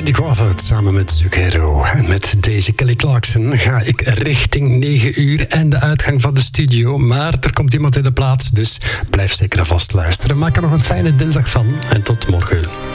Cindy Crawford samen met Zucchero. En met deze Kelly Clarkson ga ik richting 9 uur en de uitgang van de studio. Maar er komt iemand in de plaats, dus blijf zeker alvast luisteren. Maak er nog een fijne dinsdag van en tot morgen.